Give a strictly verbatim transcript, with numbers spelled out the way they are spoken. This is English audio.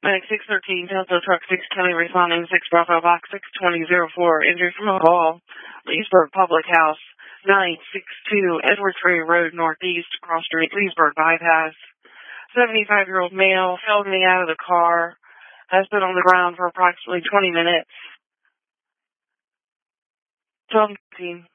Medic six thirteen, Delta Truck six Kelly responding six Bravo Box six twenty oh four. Injury from a fall. Leesburg Public House, nine six two Edwards Ferry Road Northeast, Cross Street, Leesburg Bypass. seventy-five-year-old male fell getting out of the car. Has been on the ground for approximately twenty minutes. twelve nineteen.